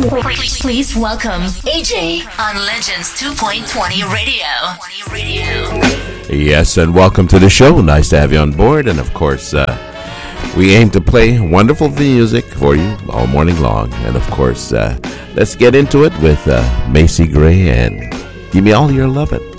Please welcome AJ on Legends 2.20 Radio. Yes, and welcome to the show. Nice to have you on board. And of course, we aim to play wonderful music for you all morning long. And of course, let's get into it with Macy Gray and Give Me All Your Lovin'.